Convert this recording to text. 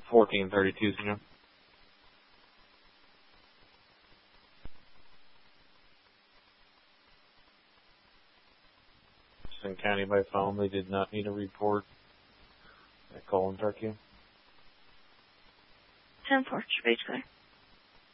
1432, Senor. Jefferson County by phone. They did not need a report. I call in Turkey. 10-4, Beach Clear.